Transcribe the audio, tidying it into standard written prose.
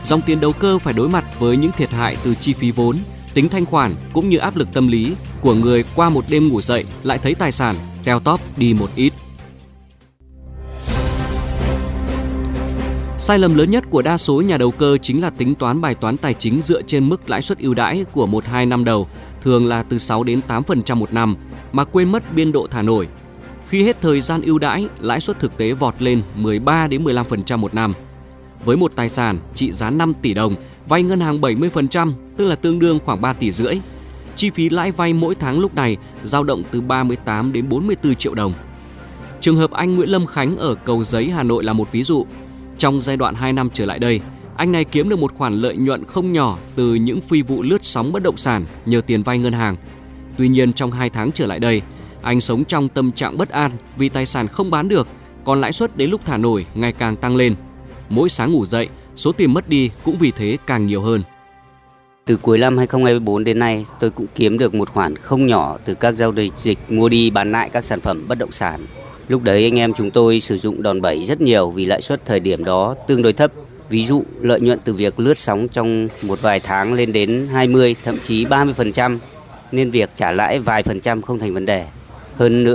dòng tiền đầu cơ phải đối mặt với những thiệt hại từ chi phí vốn, tính thanh khoản cũng như áp lực tâm lý của người qua một đêm ngủ dậy lại thấy tài sản teo tóp đi một ít. Sai lầm lớn nhất của đa số nhà đầu cơ chính là tính toán bài toán tài chính dựa trên mức lãi suất ưu đãi của 1-2 năm đầu, thường là từ 6 đến 8% một năm, mà quên mất biên độ thả nổi. Khi hết thời gian ưu đãi, lãi suất thực tế vọt lên 13 đến 15% một năm. Với một tài sản trị giá 5 tỷ đồng, vay ngân hàng 70%, tức là tương đương khoảng 3,5 tỷ. Chi phí lãi vay mỗi tháng lúc này dao động từ 38 đến 44 triệu đồng. Trường hợp anh Nguyễn Lâm Khánh ở Cầu Giấy, Hà Nội là một ví dụ. Trong giai đoạn 2 năm trở lại đây, anh này kiếm được một khoản lợi nhuận không nhỏ từ những phi vụ lướt sóng bất động sản nhờ tiền vay ngân hàng. Tuy nhiên trong 2 tháng trở lại đây, anh sống trong tâm trạng bất an vì tài sản không bán được, còn lãi suất đến lúc thả nổi ngày càng tăng lên. Mỗi sáng ngủ dậy, số tiền mất đi cũng vì thế càng nhiều hơn. Từ cuối năm 2024 đến nay, tôi cũng kiếm được một khoản không nhỏ từ các giao dịch mua đi bán lại các sản phẩm bất động sản. Lúc đấy anh em chúng tôi sử dụng đòn bẩy rất nhiều vì lãi suất thời điểm đó tương đối thấp. Ví dụ lợi nhuận từ việc lướt sóng trong một vài tháng lên đến 20, thậm chí 30%, nên việc trả lãi vài phần trăm không thành vấn đề. Hơn nữa